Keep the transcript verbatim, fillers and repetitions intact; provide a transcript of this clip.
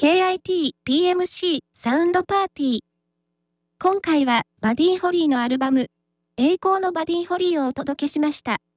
ケーアイティーピーエムシー サウンドパーティー。今回はバディホリーのアルバム、栄光のバディホリーをお届けしました。